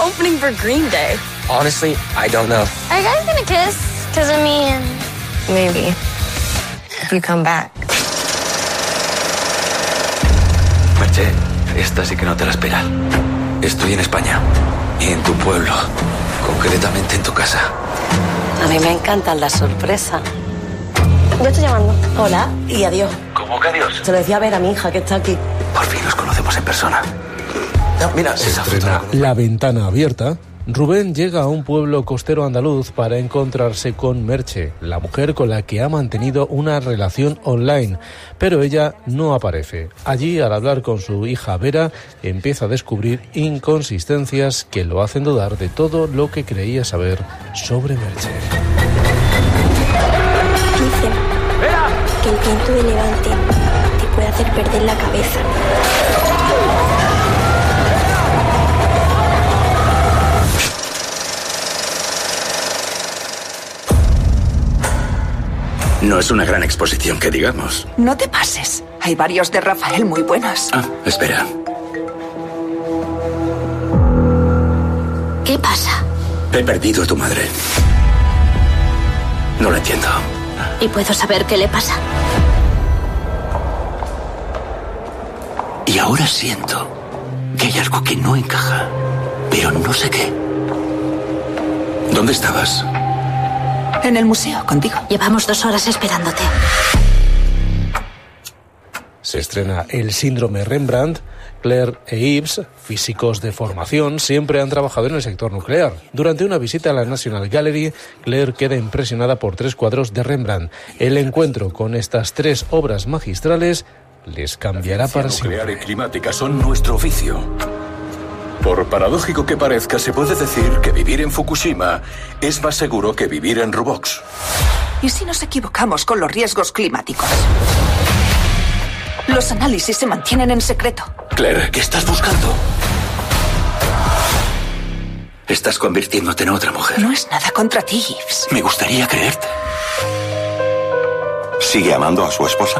opening for Green Day. Honestly, I don't know. Are you guys gonna kiss? Because I mean, Maybe. If you come back. Merche, esta sí que no te la espera. Estoy en España. Y en tu pueblo. Concretamente en tu casa. A mí me encantan las sorpresas. yo estoy llamando. Hola y adiós. ¿Cómo que adiós? Se lo decía a ver a mi hija que está aquí. Por fin nos conocemos en persona. No, mira, esa Estrena foto. La ventana abierta. Rubén llega a un pueblo costero andaluz para encontrarse con Merche, la mujer con la que ha mantenido una relación online, pero ella no aparece. Allí, al hablar con su hija Vera, empieza a descubrir inconsistencias que lo hacen dudar de todo lo que creía saber sobre Merche. Dicen que el viento de levante te puede hacer perder la cabeza. No es una gran exposición, que digamos. No te pases. Hay varios de Rafael muy buenos. Ah, espera. ¿Qué pasa? He perdido a tu madre. No lo entiendo. ¿Y puedo saber qué le pasa? Y ahora siento que hay algo que no encaja, pero no sé qué. ¿Dónde estabas? En el museo, contigo. Llevamos 2 horas esperándote. Se estrena El síndrome Rembrandt. Claire e Yves, físicos de formación, siempre han trabajado en el sector nuclear. Durante una visita a la National Gallery, Claire queda impresionada por 3 cuadros de Rembrandt. El encuentro con estas 3 obras magistrales les cambiará para siempre. Nuclear y climática son nuestro oficio. Por paradójico que parezca, se puede decir que vivir en Fukushima es más seguro que vivir en Rubox. ¿Y si nos equivocamos con los riesgos climáticos? Los análisis se mantienen en secreto. Claire, ¿qué estás buscando? Estás convirtiéndote en otra mujer. No es nada contra ti, Yves. Me gustaría creerte. ¿Sigue amando a su esposa?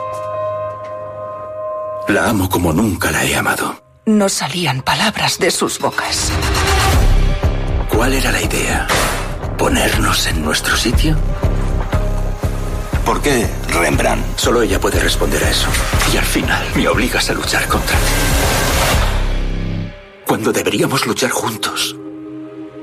La amo como nunca la he amado. No salían palabras de sus bocas. ¿Cuál era la idea? ¿Ponernos en nuestro sitio? ¿Por qué Rembrandt? Solo ella puede responder a eso. Y al final me obligas a luchar contra ti. Cuando deberíamos luchar juntos.